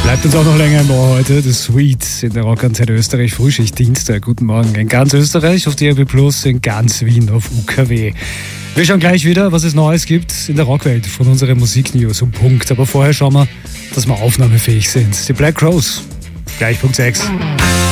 Bleibt uns auch noch länger im Ohr heute. The Sweet in der Rockantenne Österreich. Frühschicht Dienstag. Guten Morgen in ganz Österreich auf DRB Plus, in ganz Wien auf UKW. Wir schauen gleich wieder, was es Neues gibt in der Rockwelt von unseren Musiknews um Punkt. Aber vorher schauen wir, dass wir aufnahmefähig sind. Die Black Crowes. Gleich Punkt 6.